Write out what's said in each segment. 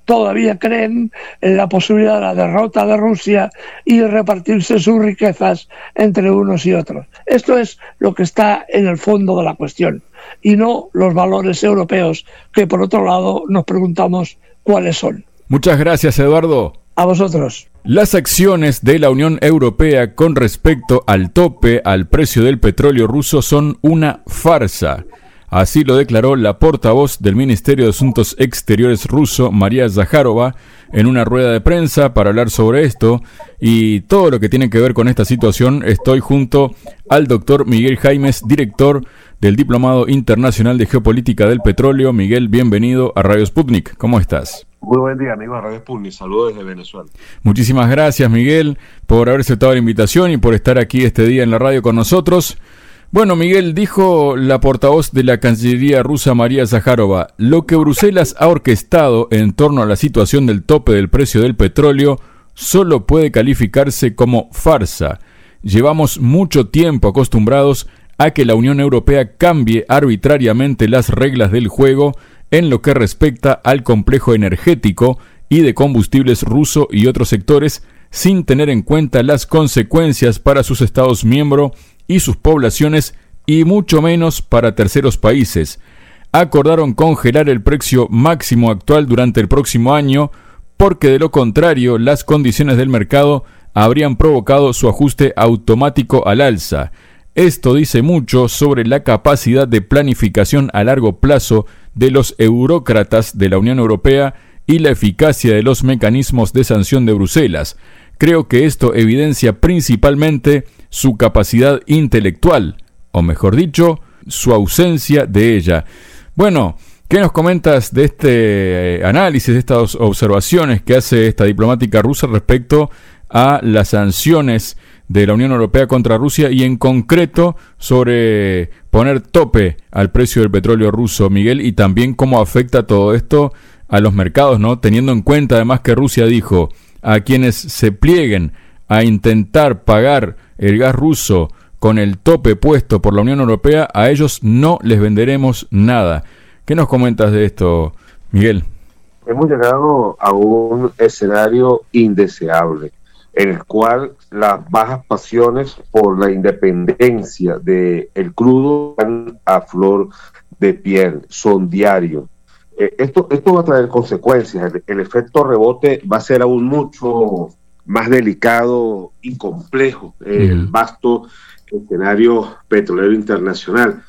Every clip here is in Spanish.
todavía creen en la posibilidad de la derrota de Rusia y repartirse sus riquezas entre unos y otros. Esto es lo que está en el fondo de la cuestión, y no los valores europeos que, por otro lado, nos preguntamos cuáles son. Muchas gracias, Eduardo. A vosotros. Las acciones de la Unión Europea con respecto al tope al precio del petróleo ruso son una farsa. Así lo declaró la portavoz del Ministerio de Asuntos Exteriores ruso, María Zakharova, en una rueda de prensa para hablar sobre esto y todo lo que tiene que ver con esta situación. Estoy junto al doctor Miguel Jaimes, director del Diplomado Internacional de Geopolítica del Petróleo. Miguel, bienvenido a Radio Sputnik. ¿Cómo estás? Muy buen día, amigo de Radio Sputnik. Saludos desde Venezuela. Muchísimas gracias, Miguel, por haber aceptado la invitación y por estar aquí este día en la radio con nosotros. Bueno, Miguel, dijo la portavoz de la Cancillería rusa, María Zakharova, lo que Bruselas ha orquestado en torno a la situación del tope del precio del petróleo solo puede calificarse como farsa. Llevamos mucho tiempo acostumbrados a que la Unión Europea cambie arbitrariamente las reglas del juego en lo que respecta al complejo energético y de combustibles ruso y otros sectores, sin tener en cuenta las consecuencias para sus Estados miembros y sus poblaciones, y mucho menos para terceros países. Acordaron congelar el precio máximo actual durante el próximo año, porque de lo contrario las condiciones del mercado habrían provocado su ajuste automático al alza. Esto dice mucho sobre la capacidad de planificación a largo plazo de los eurócratas de la Unión Europea y la eficacia de los mecanismos de sanción de Bruselas. Creo que esto evidencia principalmente su capacidad intelectual, o mejor dicho, su ausencia de ella. Bueno, ¿qué nos comentas de este análisis, de estas observaciones que hace esta diplomática rusa respecto a las sanciones de la Unión Europea contra Rusia y en concreto sobre poner tope al precio del petróleo ruso, Miguel, y también cómo afecta todo esto a los mercados, ¿no? Teniendo en cuenta además que Rusia dijo a quienes se plieguen a intentar pagar el gas ruso con el tope puesto por la Unión Europea, a ellos no les venderemos nada. ¿Qué nos comentas de esto, Miguel? Hemos llegado a un escenario indeseable, en el cual las bajas pasiones por la independencia del crudo van a flor de piel, son diarios. Esto va a traer consecuencias. El efecto rebote va a ser aún mucho más delicado y complejo, el vasto escenario petrolero internacional.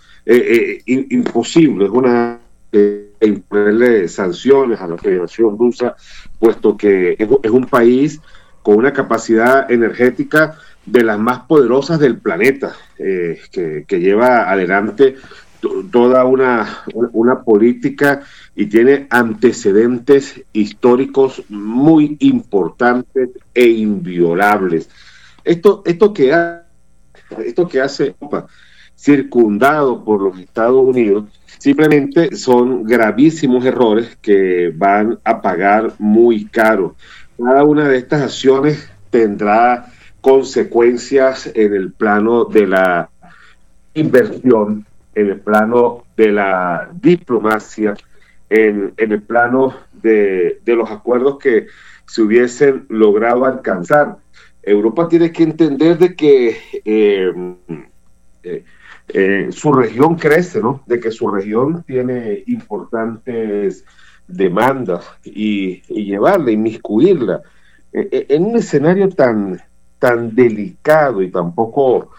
Imposible, es una imponerle sanciones a la Federación Rusa, puesto que es un país con una capacidad energética de las más poderosas del planeta, que lleva adelante toda una política y tiene antecedentes históricos muy importantes e inviolables. Esto que hace Europa, circundado por los Estados Unidos, simplemente son gravísimos errores que van a pagar muy caro. Cada una de estas acciones tendrá consecuencias en el plano de la inversión, en el plano de la diplomacia, en el plano de los acuerdos que se hubiesen logrado alcanzar. Europa tiene que entender de que su región crece, ¿no? De que su región tiene importantes demandas y llevarla, inmiscuirla en un escenario tan delicado y tan poco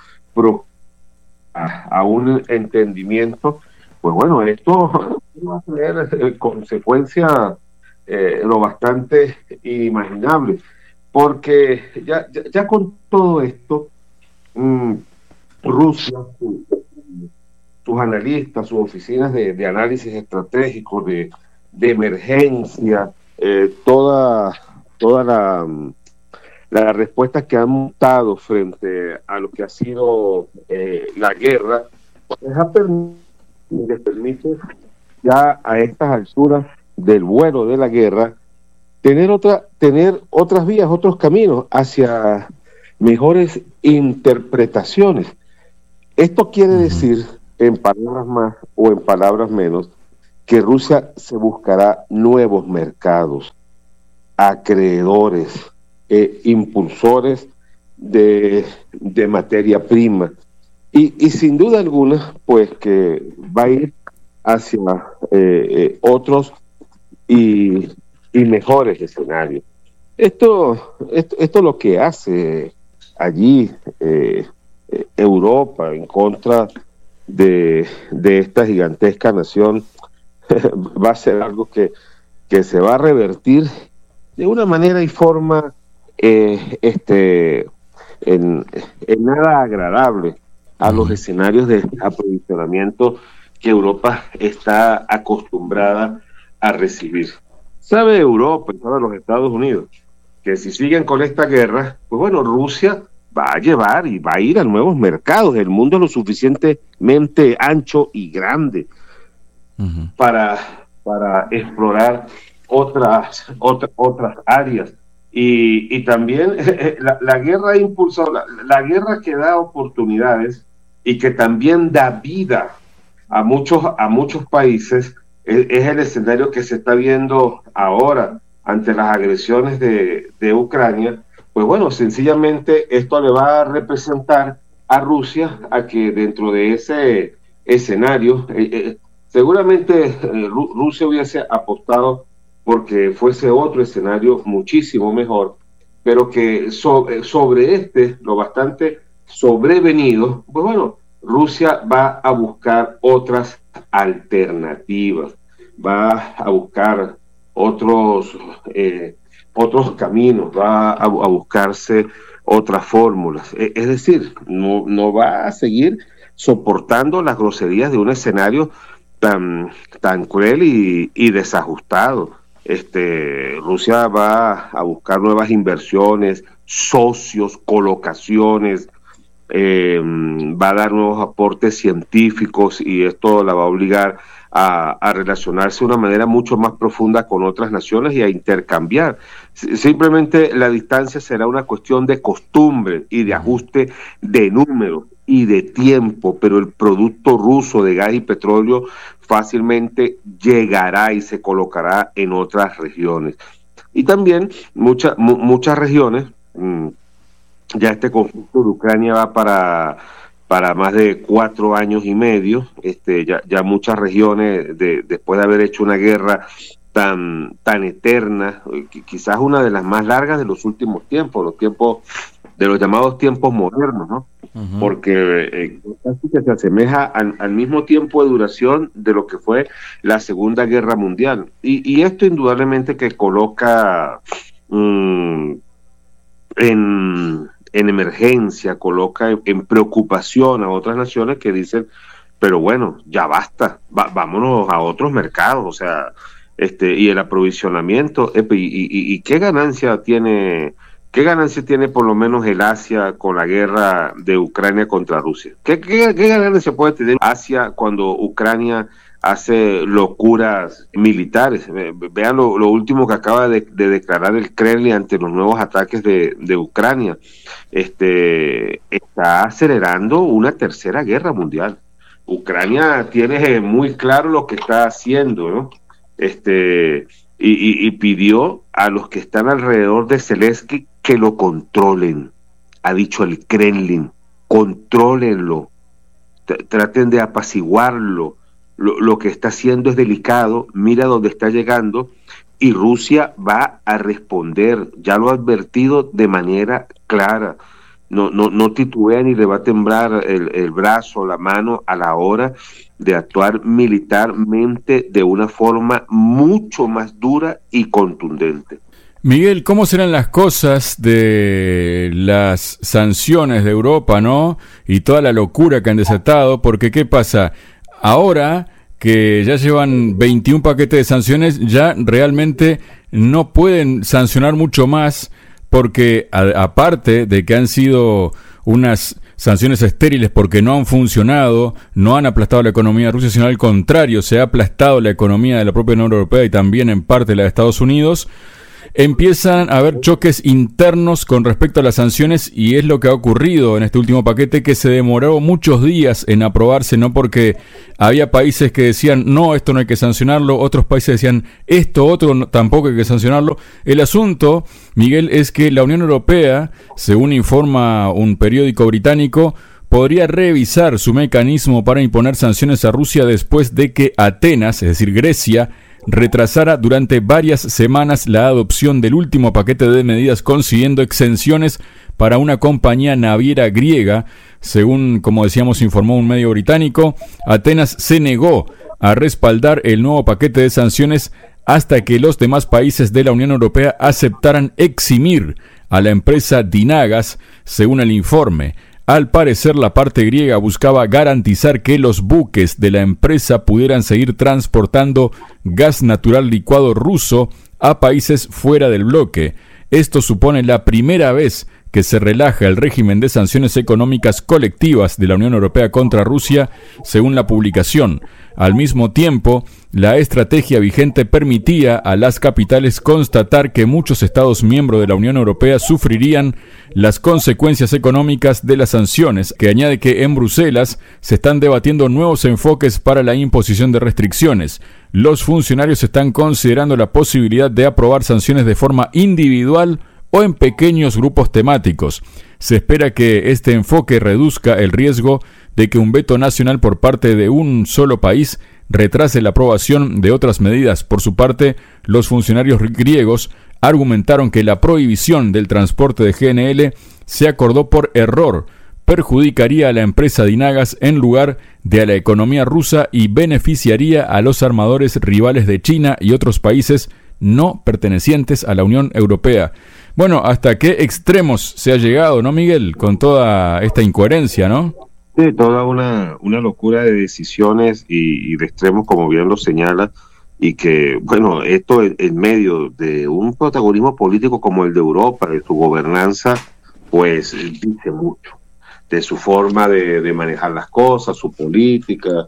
a un entendimiento. Pues bueno, esto va a tener consecuencias lo bastante inimaginables, porque ya con todo esto, Rusia, sus analistas, sus oficinas de análisis estratégico, de emergencia, toda la respuesta que han montado frente a lo que ha sido la guerra, les permite ya a estas alturas del vuelo de la guerra tener otras vías, otros caminos hacia mejores interpretaciones. Esto quiere decir, en palabras más o en palabras menos, que Rusia se buscará nuevos mercados. acreedores, impulsores de materia prima. Y sin duda alguna, pues que va a ir hacia otros y mejores escenarios. Esto lo que hace allí Europa en contra de esta gigantesca nación va a ser algo que se va a revertir de una manera y forma en nada agradable a los escenarios de aprovisionamiento que Europa está acostumbrada a recibir. Sabe Europa y sabe los Estados Unidos que si siguen con esta guerra, pues bueno, Rusia va a llevar y va a ir a nuevos mercados. El mundo es lo suficientemente ancho y grande para explorar otras áreas. Y también la guerra ha impulsado, la guerra que da oportunidades y que también da vida a muchos países, es el escenario que se está viendo ahora ante las agresiones de Ucrania. Pues bueno, sencillamente esto le va a representar a Rusia a que dentro de ese escenario, seguramente Rusia hubiese apostado porque fuese otro escenario muchísimo mejor, pero que sobre lo bastante sobrevenido, pues bueno, Rusia va a buscar otras alternativas, va a buscar otros caminos, va a buscarse otras fórmulas. Es decir, no va a seguir soportando las groserías de un escenario tan cruel y desajustado. Rusia va a buscar nuevas inversiones, socios, colocaciones, va a dar nuevos aportes científicos y esto la va a obligar a relacionarse de una manera mucho más profunda con otras naciones y a intercambiar. Simplemente la distancia será una cuestión de costumbre y de ajuste de números y de tiempo, pero el producto ruso de gas y petróleo fácilmente llegará y se colocará en otras regiones. Y también muchas regiones, ya este conflicto de Ucrania va para más de 4 años y medio, ya muchas regiones, después de haber hecho una guerra tan eterna, quizás una de las más largas de los últimos tiempos, de los llamados tiempos modernos, ¿no? Uh-huh. Porque casi que se asemeja al mismo tiempo de duración de lo que fue la Segunda Guerra Mundial. Y esto indudablemente que coloca en emergencia, coloca en preocupación a otras naciones que dicen, pero bueno, ya basta, vámonos a otros mercados, o sea, y el aprovisionamiento, y qué ganancia tiene por lo menos el Asia con la guerra de Ucrania contra Rusia. ¿Qué ganancia puede tener Asia cuando Ucrania hace locuras militares? Vean lo último que acaba de declarar el Kremlin ante los nuevos ataques de Ucrania. Está acelerando una tercera guerra mundial. Ucrania tiene muy claro lo que está haciendo, ¿no? Y pidió a los que están alrededor de Zelensky que lo controlen. Ha dicho el Kremlin, contrólenlo, traten de apaciguarlo. Lo que está haciendo es delicado, mira dónde está llegando, y Rusia va a responder, ya lo ha advertido de manera clara. No titubea ni le va a temblar el brazo, la mano a la hora de actuar militarmente de una forma mucho más dura y contundente. Miguel, ¿cómo serán las cosas de las sanciones de Europa, no? Y toda la locura que han desatado, porque ¿qué pasa? Ahora que ya llevan 21 paquetes de sanciones, ya realmente no pueden sancionar mucho más, porque aparte de que han sido unas sanciones estériles porque no han funcionado, no han aplastado la economía de Rusia, sino al contrario, se ha aplastado la economía de la propia Unión Europea y también en parte la de Estados Unidos. empiezan a haber choques internos con respecto a las sanciones, y es lo que ha ocurrido en este último paquete, que se demoró muchos días en aprobarse, no porque había países que decían no, esto no hay que sancionarlo, otros países decían esto otro tampoco hay que sancionarlo. El asunto, Miguel, es que la Unión Europea, según informa un periódico británico, podría revisar su mecanismo para imponer sanciones a Rusia después de que Atenas, es decir, Grecia, retrasara durante varias semanas la adopción del último paquete de medidas, consiguiendo exenciones para una compañía naviera griega. Según, como decíamos, informó un medio británico, Atenas se negó a respaldar el nuevo paquete de sanciones hasta que los demás países de la Unión Europea aceptaran eximir a la empresa Dynagas, según el informe. Al parecer, la parte griega buscaba garantizar que los buques de la empresa pudieran seguir transportando gas natural licuado ruso a países fuera del bloque. Esto supone la primera vez que se relaja el régimen de sanciones económicas colectivas de la Unión Europea contra Rusia, según la publicación. Al mismo tiempo, la estrategia vigente permitía a las capitales constatar que muchos Estados miembros de la Unión Europea sufrirían las consecuencias económicas de las sanciones, que añade que en Bruselas se están debatiendo nuevos enfoques para la imposición de restricciones. Los funcionarios están considerando la posibilidad de aprobar sanciones de forma individual o en pequeños grupos temáticos. Se espera que este enfoque reduzca el riesgo de que un veto nacional por parte de un solo país retrase la aprobación de otras medidas. Por su parte, los funcionarios griegos argumentaron que la prohibición del transporte de GNL se acordó por error, perjudicaría a la empresa Dynagas en lugar de a la economía rusa y beneficiaría a los armadores rivales de China y otros países no pertenecientes a la Unión Europea. Bueno, ¿hasta qué extremos se ha llegado, no, Miguel? Con toda esta incoherencia, ¿no? Sí, toda una locura de decisiones y de extremos, como bien lo señala, y que, bueno, esto en medio de un protagonismo político como el de Europa, de su gobernanza, pues dice mucho de su forma de manejar las cosas, su política,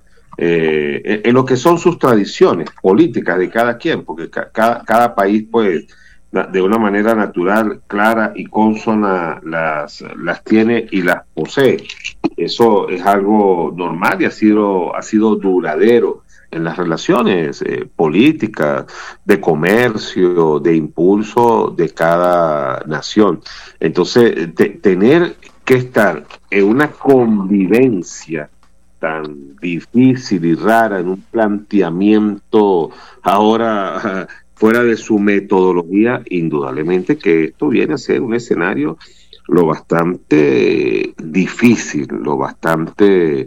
en lo que son sus tradiciones políticas de cada quien, porque cada país, pues, de una manera natural, clara y consona las tiene y las posee. Eso es algo normal y ha sido duradero en las relaciones políticas, de comercio, de impulso de cada nación. Entonces, tener que estar en una convivencia tan difícil y rara, en un planteamiento ahora fuera de su metodología, indudablemente que esto viene a ser un escenario lo bastante difícil, lo bastante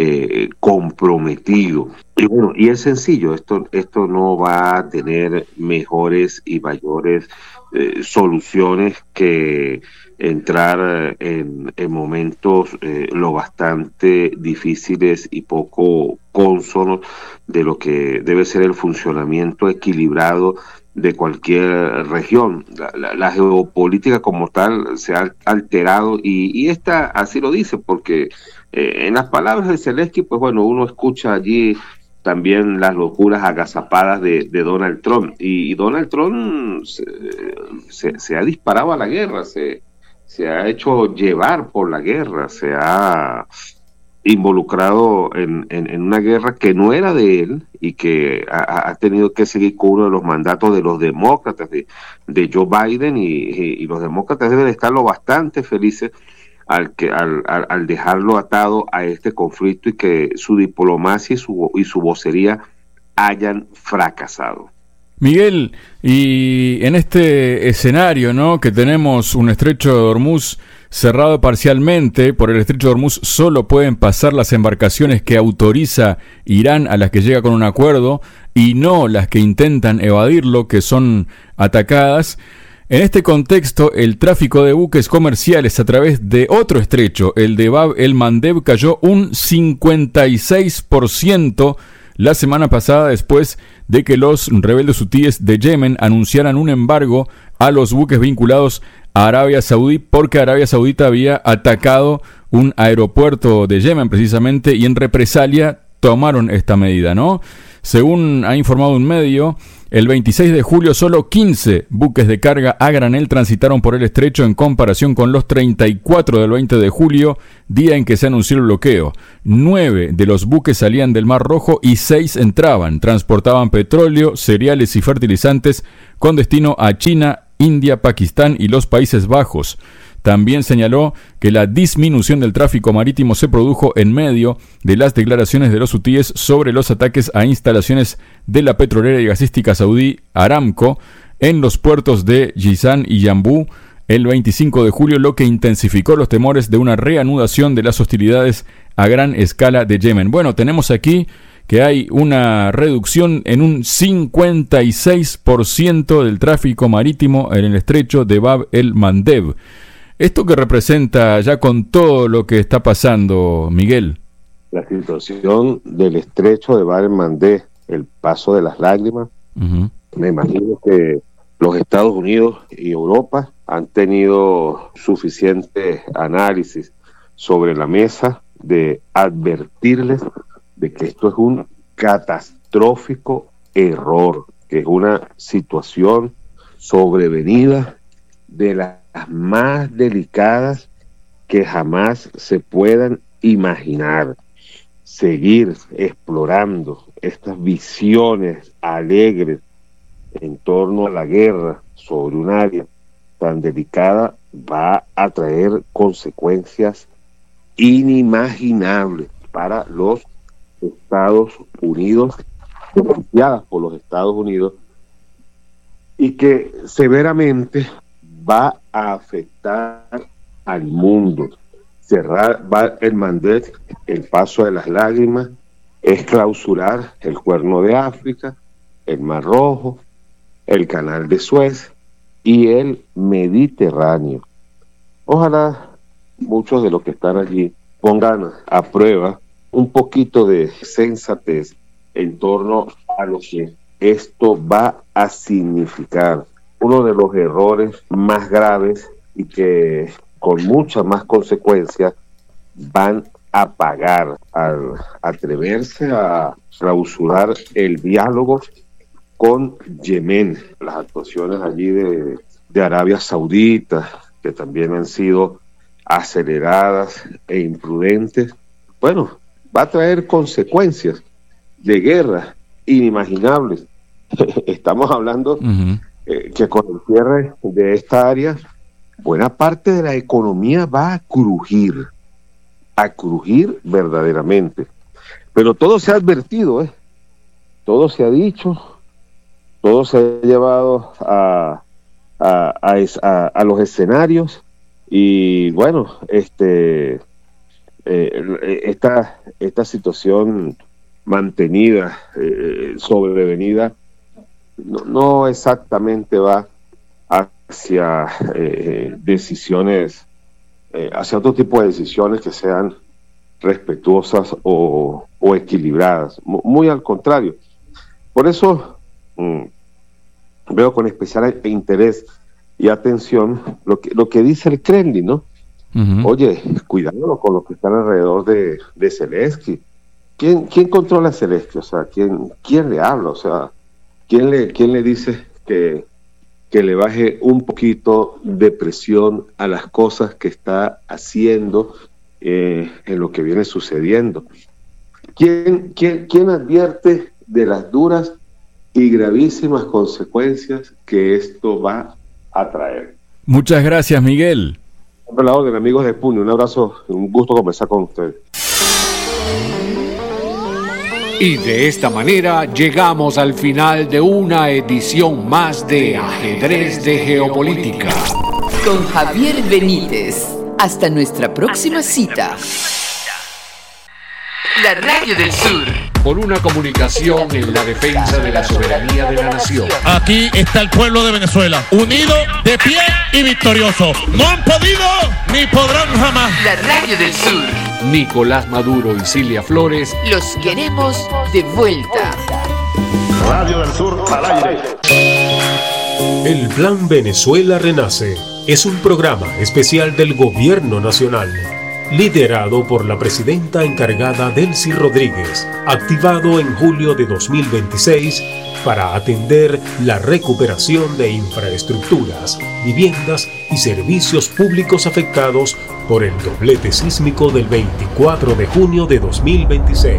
comprometido. Y bueno, y es sencillo, esto no va a tener mejores y mayores soluciones que entrar en momentos lo bastante difíciles y poco cónsonos de lo que debe ser el funcionamiento equilibrado de cualquier región. La geopolítica como tal se ha alterado y esta así lo dice, porque en las palabras de Zelensky, pues bueno, uno escucha allí también las locuras agazapadas de Donald Trump, y Donald Trump se ha disparado a la guerra, se ha hecho llevar por la guerra, se ha involucrado en una guerra que no era de él y que ha tenido que seguir con uno de los mandatos de los demócratas, de Joe Biden, y los demócratas deben estar lo bastante felices al dejarlo atado a este conflicto y que su diplomacia y su vocería hayan fracasado. Miguel, y en este escenario, ¿no?, que tenemos un estrecho de Hormuz cerrado parcialmente, por el estrecho de Hormuz solo pueden pasar las embarcaciones que autoriza Irán, a las que llega con un acuerdo, y no las que intentan evadirlo, que son atacadas. En este contexto, el tráfico de buques comerciales a través de otro estrecho, el de Bab el Mandeb, cayó un 56% la semana pasada, después de que los rebeldes hutíes de Yemen anunciaran un embargo a los buques vinculados a Arabia Saudí, porque Arabia Saudita había atacado un aeropuerto de Yemen precisamente, y en represalia tomaron esta medida, ¿no? Según ha informado un medio, el 26 de julio solo 15 buques de carga a granel transitaron por el estrecho en comparación con los 34 del 20 de julio, día en que se anunció el bloqueo. 9 de los buques salían del Mar Rojo y 6 entraban. Transportaban petróleo, cereales y fertilizantes con destino a China, India, Pakistán y los Países Bajos. También señaló que la disminución del tráfico marítimo se produjo en medio de las declaraciones de los hutíes sobre los ataques a instalaciones de la petrolera y gasística saudí Aramco en los puertos de Jizan y Yambú el 25 de julio, lo que intensificó los temores de una reanudación de las hostilidades a gran escala de Yemen. Bueno, tenemos aquí que hay una reducción en un 56% del tráfico marítimo en el estrecho de Bab el-Mandeb. ¿Esto qué representa ya con todo lo que está pasando, Miguel? La situación del estrecho de Bab el-Mandeb, el paso de las lágrimas. Me imagino que los Estados Unidos y Europa han tenido suficiente análisis sobre la mesa de advertirles de que esto es un catastrófico error, que es una situación sobrevenida de las más delicadas que jamás se puedan imaginar. Seguir explorando estas visiones alegres en torno a la guerra sobre un área tan delicada va a traer consecuencias inimaginables para los Estados Unidos, denunciadas por los Estados Unidos, y que severamente va a afectar al mundo. Cerrar Bab el-Mandeb, el paso de las lágrimas, es clausurar el Cuerno de África, el Mar Rojo, el Canal de Suez y el Mediterráneo. Ojalá muchos de los que están allí pongan a prueba un poquito de sensatez en torno a lo que esto va a significar. Uno de los errores más graves y que con muchas más consecuencias van a pagar al atreverse a clausurar el diálogo con Yemen. Las actuaciones allí de Arabia Saudita, que también han sido aceleradas e imprudentes, bueno, va a traer consecuencias de guerra inimaginables. Estamos hablando que con el cierre de esta área, buena parte de la economía va a crujir verdaderamente. Pero todo se ha advertido, todo se ha dicho, todo se ha llevado a los escenarios, y bueno, esta situación mantenida, sobrevenida, no exactamente va hacia decisiones, hacia otro tipo de decisiones que sean respetuosas o equilibradas. Muy al contrario. Por eso veo con especial interés y atención lo que dice el Kremlin, ¿no? Oye, cuidado con los que están alrededor de Zelensky. ¿Quién controla a Zelensky? O sea, ¿quién le habla? O sea, ¿quién le dice que le baje un poquito de presión a las cosas que está haciendo en lo que viene sucediendo? ¿Quién advierte de las duras y gravísimas consecuencias que esto va a traer? Muchas gracias, Miguel. A la orden, amigos de Puño, un abrazo, un gusto conversar con ustedes. Y de esta manera llegamos al final de una edición más de Ajedrez de Geopolítica. Con Javier Benítez. Hasta nuestra próxima cita. La Radio del Sur. Por una comunicación en la defensa de la soberanía de la nación. Aquí está el pueblo de Venezuela, unido, de pie y victorioso. No han podido ni podrán jamás. La Radio del Sur. Nicolás Maduro y Cilia Flores. Los queremos de vuelta. Radio del Sur al aire. El Plan Venezuela Renace es un programa especial del Gobierno Nacional liderado por la presidenta encargada Delcy Rodríguez, activado en julio de 2026 para atender la recuperación de infraestructuras, viviendas y servicios públicos afectados por el doblete sísmico del 24 de junio de 2026.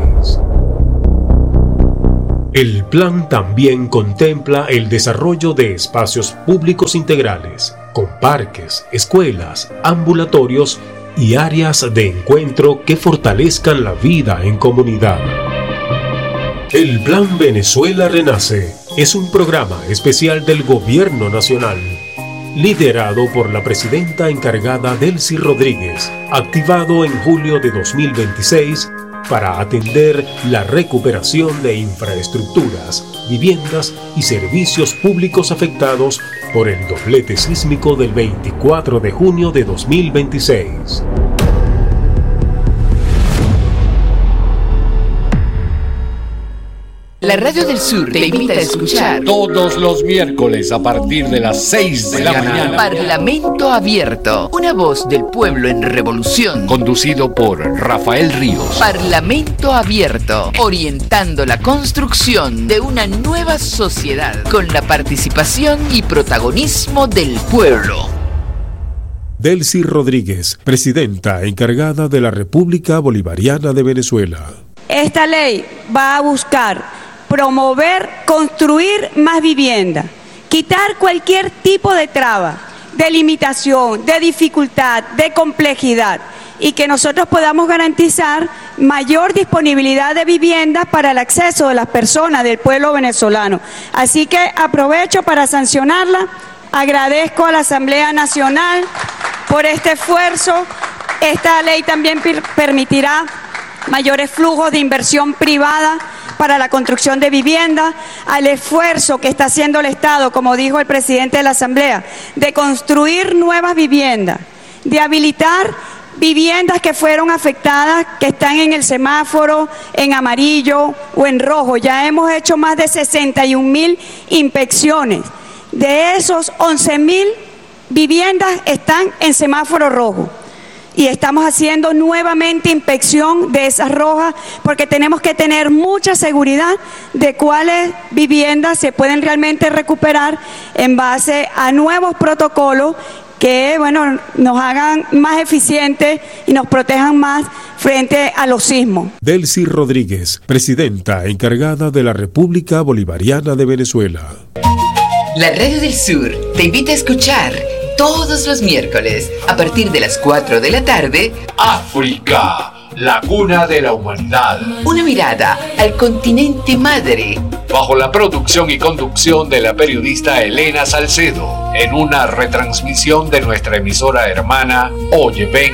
El plan también contempla el desarrollo de espacios públicos integrales, con parques, escuelas, ambulatorios y áreas de encuentro que fortalezcan la vida en comunidad. El Plan Venezuela Renace es un programa especial del Gobierno Nacional, liderado por la presidenta encargada Delcy Rodríguez, activado en julio de 2026 para atender la recuperación de infraestructuras, viviendas y servicios públicos afectados por el doblete sísmico del 24 de junio de 2026. La Radio del Sur te invita a escuchar todos los miércoles a partir de las 6 de la mañana. Parlamento Abierto, una voz del pueblo en revolución. Conducido por Rafael Ríos. Parlamento Abierto, orientando la construcción de una nueva sociedad con la participación y protagonismo del pueblo. Delcy Rodríguez, presidenta encargada de la República Bolivariana de Venezuela. Esta ley va a buscar promover, construir más vivienda, quitar cualquier tipo de traba, de limitación, de dificultad, de complejidad, y que nosotros podamos garantizar mayor disponibilidad de vivienda para el acceso de las personas del pueblo venezolano. Así que aprovecho para sancionarla. Agradezco a la Asamblea Nacional por este esfuerzo. Esta ley también permitirá mayores flujos de inversión privada para la construcción de vivienda, al esfuerzo que está haciendo el Estado, como dijo el presidente de la Asamblea, de construir nuevas viviendas, de habilitar viviendas que fueron afectadas, que están en el semáforo en amarillo o en rojo. Ya hemos hecho más de 61.000 inspecciones. De esos, 11.000 viviendas están en semáforo rojo. Y estamos haciendo nuevamente inspección de esas rojas porque tenemos que tener mucha seguridad de cuáles viviendas se pueden realmente recuperar en base a nuevos protocolos que, bueno, nos hagan más eficientes y nos protejan más frente a los sismos. Delcy Rodríguez, presidenta encargada de la República Bolivariana de Venezuela. La Radio del Sur te invita a escuchar todos los miércoles, a partir de las 4 de la tarde, África, la cuna de la humanidad. Una mirada al continente madre. Bajo la producción y conducción de la periodista Elena Salcedo, en una retransmisión de nuestra emisora hermana Oyeven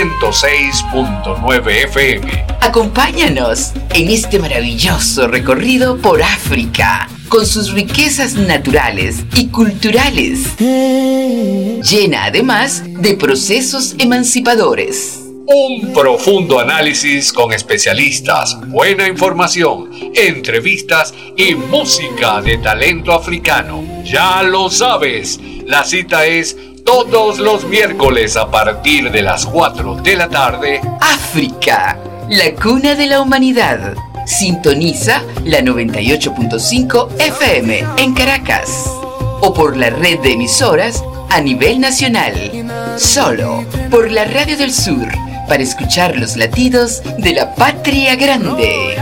106.9 FM. Acompáñanos en este maravilloso recorrido por África, con sus riquezas naturales y culturales, llena además de procesos emancipadores. Un profundo análisis con especialistas, buena información, entrevistas y música de talento africano. Ya lo sabes, la cita es todos los miércoles a partir de las 4 de la tarde. África, la cuna de la humanidad. Sintoniza la 98.5 FM en Caracas o por la red de emisoras a nivel nacional. Solo por la Radio del Sur, para escuchar los latidos de la patria grande.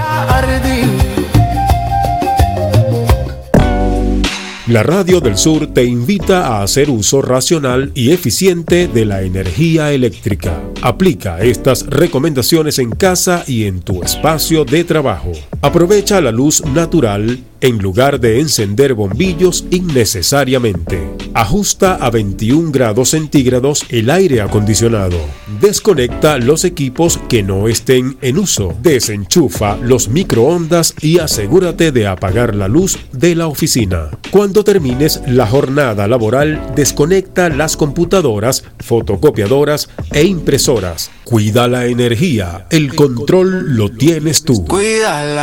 La Radio del Sur te invita a hacer uso racional y eficiente de la energía eléctrica. Aplica estas recomendaciones en casa y en tu espacio de trabajo. Aprovecha la luz natural en lugar de encender bombillos innecesariamente. Ajusta a 21 grados centígrados el aire acondicionado. Desconecta los equipos que no estén en uso. Desenchufa los microondas y asegúrate de apagar la luz de la oficina. Cuando termines la jornada laboral, desconecta las computadoras, fotocopiadoras e impresoras. Cuida la energía. El control lo tienes tú. Cuídala.